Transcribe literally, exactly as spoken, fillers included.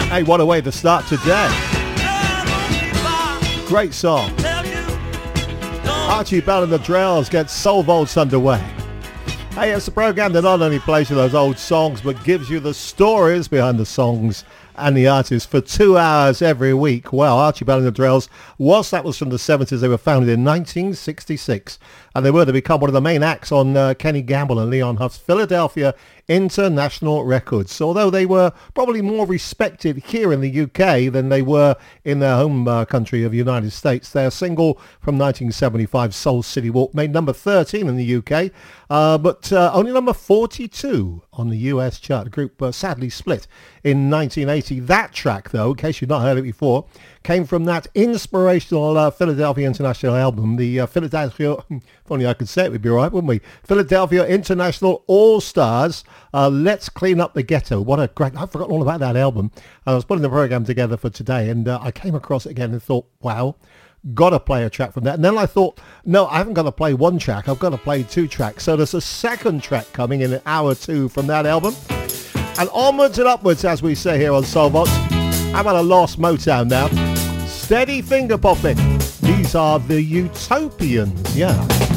Hey, what a way to start today. Great song. Archie Bell and the Drells get Soul Vaults underway. Hey, it's a program that not only plays you those old songs, but gives you the stories behind the songs and the artists for two hours every week. Well, Archie Bell and the Drells, whilst that was from the seventies, they were founded in nineteen sixty-six. And they were to become one of the main acts on uh, Kenny Gamble and Leon Huff's Philadelphia International Records. Although they were probably more respected here in the U K than they were in their home uh, country of the United States. Their single from nineteen seventy-five, Soul City Walk, made number thirteen in the U K, uh, but uh, only number forty-two on the U S chart. The group uh, sadly split in nineteen eighty. That track, though, in case you've not heard it before, came from that inspirational uh, Philadelphia International album, the uh, Philadelphia, if only I could say it, would be all right, wouldn't we? Philadelphia International All-Stars, uh, Let's Clean Up the Ghetto. What a great, I've forgotten all about that album. I was putting the program together for today, and uh, I came across it again and thought, wow, got to play a track from that. And then I thought, no, I haven't got to play one track, I've got to play two tracks. So there's a second track coming in an hour two from that album. And onwards and upwards, as we say here on Soul Vaults. How about a Lost Motown now? Steady finger popping. These are the Utopians, yeah.